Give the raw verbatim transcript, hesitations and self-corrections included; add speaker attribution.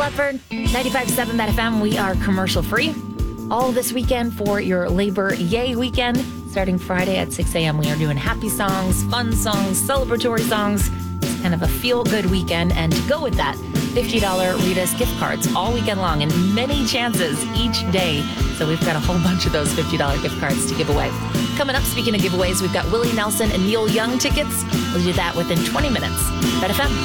Speaker 1: Lefford, ninety-five point seven Met F M. We are commercial free all this weekend for your Labor Yay weekend. Starting Friday at six a.m., we are doing happy songs, fun songs, celebratory songs. It's kind of a feel-good weekend. And to go with that, fifty dollars Rita's gift cards all weekend long and many chances each day. So we've got a whole bunch of those fifty dollars gift cards to give away. Coming up, speaking of giveaways, we've got Willie Nelson and Neil Young tickets. We'll do that within twenty minutes. Met F M.